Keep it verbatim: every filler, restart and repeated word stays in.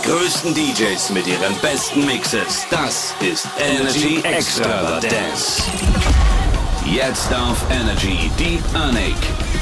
größten D Js mit ihren besten Mixes. Das ist Energy Extravaganza. Jetzt auf Energy Deep Anik.